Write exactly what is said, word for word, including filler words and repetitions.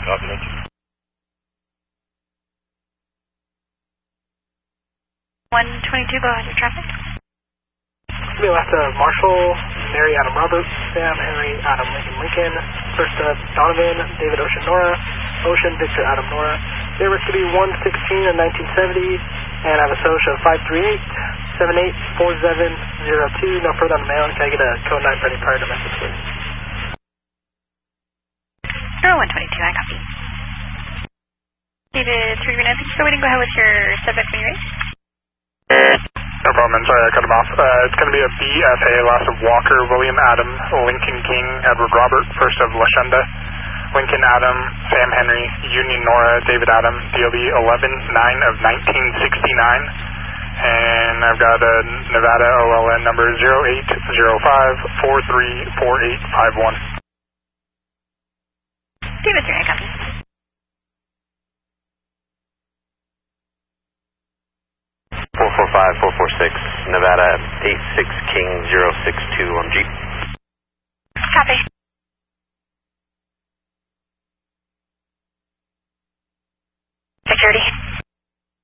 Copy, thank you. one twenty-two, go ahead, your traffic. We left uh, Marshall, Mary Adam Roberts, Sam Henry Adam Lincoln Lincoln, first uh, Donovan, David Ocean Nora, Ocean Victor Adam Nora. They were to be one sixteen and nineteen seventy, and I have a social of five three eight, seven eight four seven zero two. No further on the mail. Can I get a code nine for any prior to message, please? Oh, one twenty-two, I copy. David three nine, thank you for waiting. Go ahead with your subject when you're ready. No problem, sorry I cut him off. Uh, it's going to be a B F A, last of Walker, William Adam, Lincoln King, Edward Robert, first of Lashenda, Lincoln Adam, Sam Henry, Union Nora, David Adam, D O B eleven nine of nineteen sixty-nine, and I've got a Nevada O L N number zero eight zero five four three four eight five one. David three, I copy. four four five, four four six, Nevada eight six King zero six two on Jeep. Copy. Security.